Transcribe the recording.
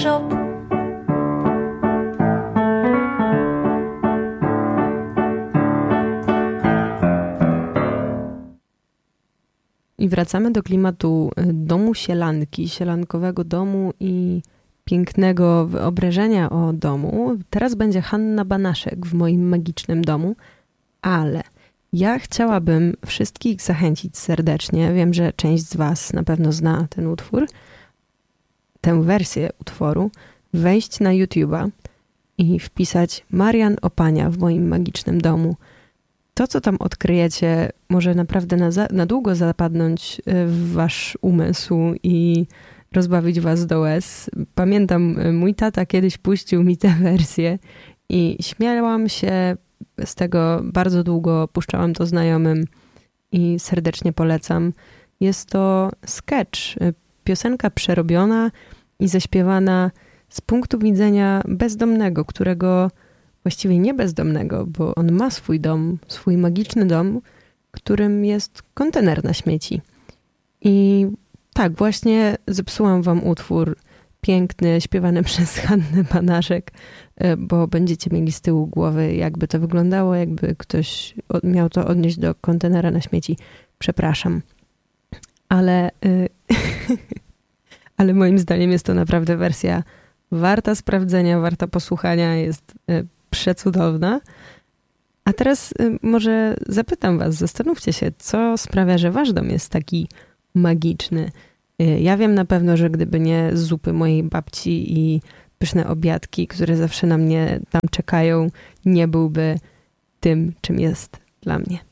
shop. I wracamy do klimatu domu sielanki, sielankowego domu i pięknego wyobrażenia o domu. Teraz będzie Hanna Banaszek w moim magicznym domu, ale ja chciałabym wszystkich zachęcić serdecznie. Wiem, że część z was na pewno zna ten utwór, tę wersję utworu. Wejść na YouTube'a i wpisać Marian Opania w moim magicznym domu. To, co tam odkryjecie, może naprawdę na długo zapadnąć w wasz umysł i rozbawić was do łez. Pamiętam, mój tata kiedyś puścił mi tę wersję i śmiałam się z tego bardzo długo, puszczałam to znajomym i serdecznie polecam. Jest to sketch, piosenka przerobiona i zaśpiewana z punktu widzenia bezdomnego, którego właściwie nie bezdomnego, bo on ma swój dom, swój magiczny dom, którym jest kontener na śmieci. I tak, właśnie zepsułam wam utwór piękny, śpiewany przez Hannę Banaszek, bo będziecie mieli z tyłu głowy, jakby to wyglądało, jakby ktoś miał to odnieść do kontenera na śmieci. Przepraszam. Ale, ale moim zdaniem jest to naprawdę wersja warta sprawdzenia, warta posłuchania, jest przecudowna. A teraz może zapytam was, zastanówcie się, co sprawia, że wasz dom jest taki magiczny. Ja wiem na pewno, że gdyby nie zupy mojej babci i pyszne obiadki, które zawsze na mnie tam czekają, nie byłby tym, czym jest dla mnie.